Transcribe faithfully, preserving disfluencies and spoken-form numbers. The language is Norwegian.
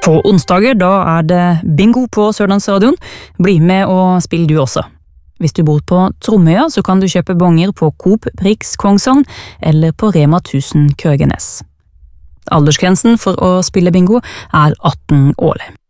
På onsdager da er det bingo på Sørlandsradion. Bli med og spill du også. Hvis du bor på Tromøya, så kan du kjøpe bonger på Coop Prix Kongshavn eller på Rema tusen Krøgenes. Aldersgrensen for å spille bingo er atten år.